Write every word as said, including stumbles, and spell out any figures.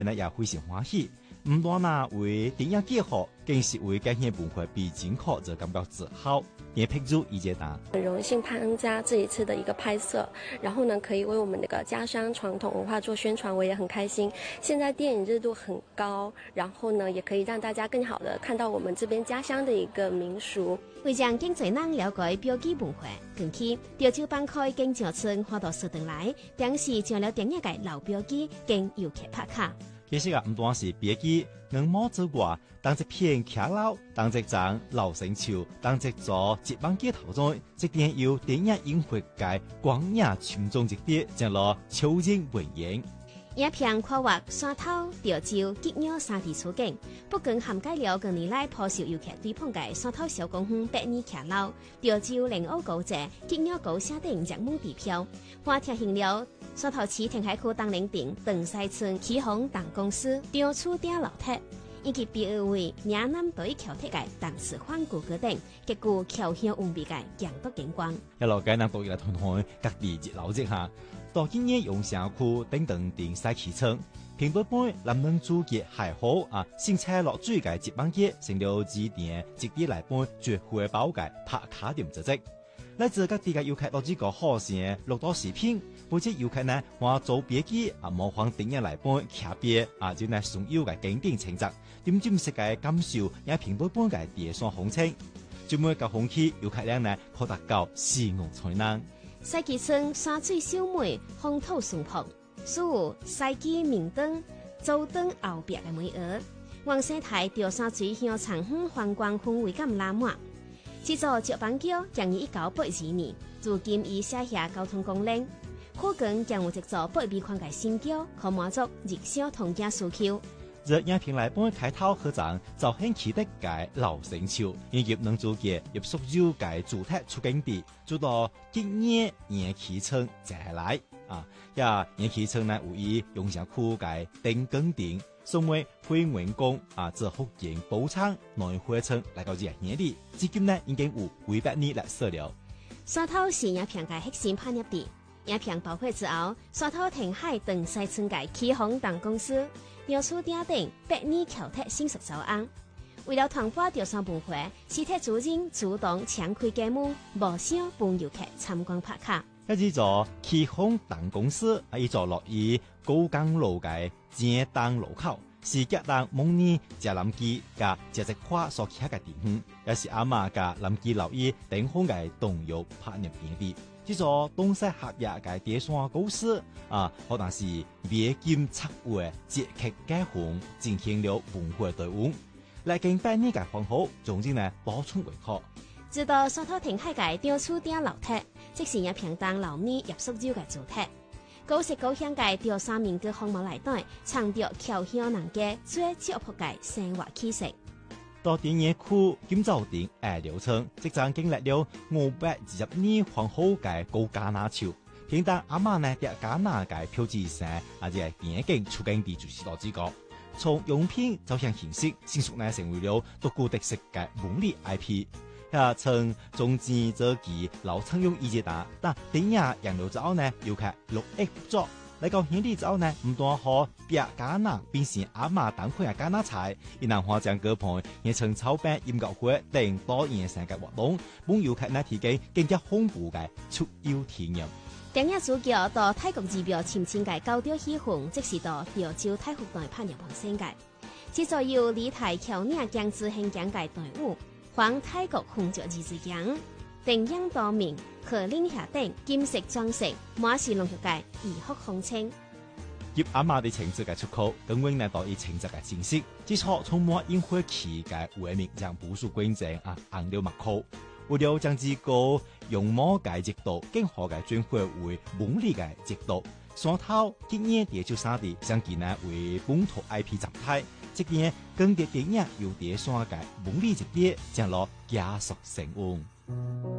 那也非常欢喜。唔單那為電影結合，更是為今年文化必經課就感到自豪。也評注意見答。 很榮幸潘恩家這一次的一個拍攝，然後呢可以為我們那個家鄉傳統文化做宣傳，我也很開心。現在電影熱度很高，然後呢也可以讓大家更好的看到我們這邊家鄉的一個民俗。 為讓更多人了解標記文化，近期潮州幫開經常村花到四頓來，當時將了電影界老標記跟遊客拍卡。 其實啊，唔單是標記，硬毛之外，當一片騎樓，當一張老成橋，當一座節邦街頭中，這點有電影音樂界廣雅群眾一點，將落超人文言。 影片跨越山頭、潮州、吉安三地處境，不僅涵蓋了近年來頗受遊客追捧嘅山頭小公園百年騎樓、潮州靈澳高節、吉安高社等熱門地標，還提醒了山頭市填海區東寧町、鄧西村啟宏等公司、長厝頂樓梯，以及別為嶺南隊橋鐵嘅當時環顧嗰等，結果橋向無比嘅陽都景觀。 一路街南到嚟團團各地熱鬧一下。到今年用城區等等定西啟程，平北半南能租嘅還好啊，新車落水嘅節邦街成了指定直地來半絕活寶嘅拍卡點組織。來自各地嘅遊客到這個好線錄到視頻，或者遊客呢話做別記啊模仿電影來半騎別啊，就係所有嘅經典情節，點點識嘅感受也平北半嘅地上風情，就每個風氣遊客量呢可達到四五千人。 西基村山水秀美，風土淳樸，屬有西基明燈、周燈後壁嘅美學。往生台潮山水向長遠觀光氛圍感拉滿。這座石板橋建於一九八二年，至今已寫下交通公鏈，可見將有一座北美寬嘅新橋，可滿足日銷通家需求。 這影片來本開頭合張就很期待嘅老成橋，以及能做嘅入所有嘅主題出景地，做到今年延啟程再來啊！呀，延啟程呢有以用上區嘅定更定，所謂會員工啊，這福建寶昌內會程來到這年底，至今呢已經有幾百年來設了。 山頭是影片嘅核心拍攝地。影片包括之後，山頭填海鄧西村嘅啟宏等公司、苗厝頂等百年橋鐵新式草案。為了傳播潮汕文化，市鐵主任主動敞開街門，無聲幫遊客參觀拍卡。 一支座啟宏等公司啊，一座落於高江路嘅正當路口，是吉當蒙尼加南基加這隻花所起嘅地方，也是阿媽加南基留意頂峰嘅動遊拍攝點地。這座東西合約嘅地山故事啊，可能是別金策劃節劇解紅，進行了文化隊伍。來經百年嘅方好，總之呢補充為好。 直到山頭填海嘅長厝頂樓梯，即是影片當老年入宿酒嘅主題。高色高香嘅潮汕民歌風貌來帶，唱着僑鄉人嘅最質樸嘅生活氣息。 到電影區金州店二流程，即將經歷了五百二十年皇后嘅高加拿潮，聽到阿媽呢啲加拿嘅標誌性，或者係電影出景地就是到這個。從用片走向形式，迅速呢成為了獨具特色嘅文藝 I P。呀，從中間這期老常用意見打，但電影洋流之後呢，又看六 A 作。嚟到現地之後呢，唔單可別加拿變成阿媽當款嘅加拿菜，而能華將各盤也從草餅音樂會等多元性嘅活動，幫遊客呢提供更加豐富嘅出遊體驗。 電影主角到泰國儀表親親嘅高調戲份，即是到潮州太湖內拍入黃星界，製作由李泰橋嶺江之興江嘅隊伍，黃泰國紅雀二之江。定影多名，可領下等金色裝飾，馬是龍嘅異曲風情。 葉阿媽的情節嘅出口，更永呢到以情節嘅展示，之初充滿煙火氣嘅畫面，將無數觀眾啊紅了目眶。為了將這個用魔嘅節度，更好嘅轉化為文藝嘅節度，山頭今年地就三地相見呢為本土 I P 狀態，這邊更嘅電影有啲山嘅文藝一啲，將落加速成功。